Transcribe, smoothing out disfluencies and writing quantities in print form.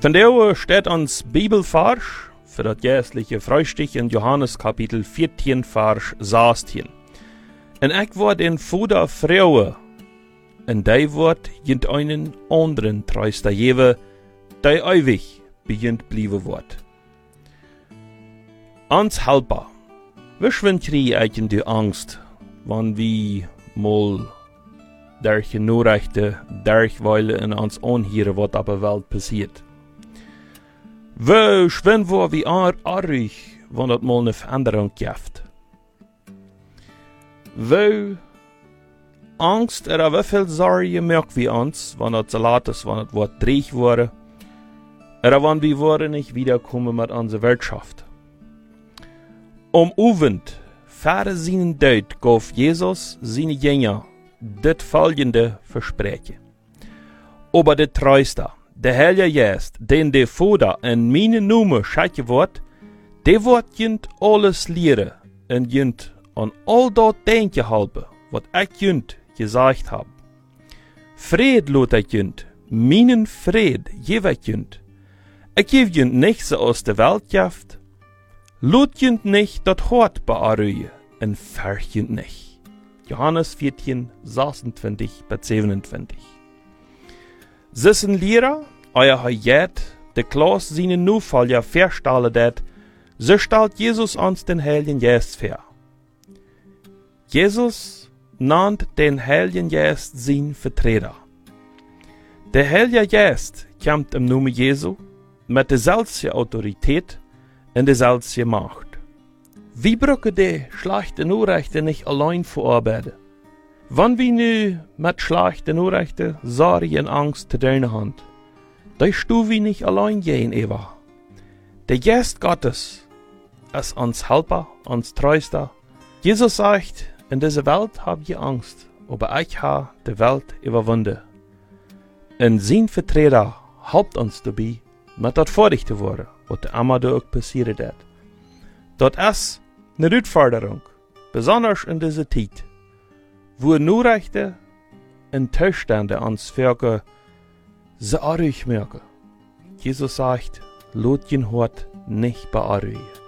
Vandaag steht ons Bibelvers für das jährliche Frühstück in Johannes Kapitel 14, Vers 16. En ik word een voeder vrouwen, en die wordt jent einen anderen trooster geven, die eeuwig begint blijven wordt. Ans helper, we schwindrie eigen die angst, wann wie mal der genoegrechte dergweile in ons onhieren wat op de wereld passiert. We schwin voor wie arrig, wann dat mal ne Veränderung gibt. We angst wie viel Sorge merkt wie uns, wann het zu laat ist, wann het wat dreig wurde, wann wir worden nicht wiederkommen mit unserer Wirtschaft. Uwend, verder zijn Deut, gaf Jesus seine Jünger dit folgende Versprechen. Aber der Treuster, der Heilige Geist, den der Vater in meine Nummer schenken wird, der wird jent alles lehren und jent an all dat denken halten, wat ik jent gesagt hab. Fried lot ik jent, meinen Fried geef ik jent. Ik geef jent nicht so aus der Welt geeft. Lot jent nicht dat Hort bearruien en verg jent nicht. Johannes 14, 26-27. Sissen Lehrer, euer Hayat, de Klaus seine Nufall ja verstellen dat, so stellt Jesus uns den Heiligen Geist ver. Jesus nannt den Heiligen Geist sein Vertreter. Der Heilige Geist kommt im Namen Jesu mit derselben Autorität und derselben Macht. Wie brücken die schlechten Nachrichten nicht allein verarbeiten? Wann wir nu mit schlechten Nachrichten Sorge und Angst zu deiner Hand, da stu wir nicht allein gehen, Eva. Der Geist Gottes ist uns Helfer, uns Tröster. Jesus sagt, in dieser Welt habt ihr Angst, aber ich habe die Welt überwunden. Und sein Vertreter helpt uns dabei, mit das fertig zu werden, was immer da auch passiert ist. Das ist eine Herausforderung, besonders in dieser Zeit, wo Nachrichten und Zustände ans Völker so arg merken. Jesus sagt, lot jen Hort nicht bearruien.